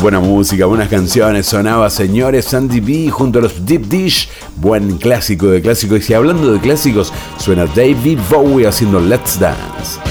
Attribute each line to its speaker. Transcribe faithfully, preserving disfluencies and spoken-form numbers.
Speaker 1: Buena música, buenas canciones. Sonaba, señores, Sandy B junto a los Deep Dish. Buen clásico de clásicos. Y hablando de clásicos, suena David Bowie haciendo Let's Dance.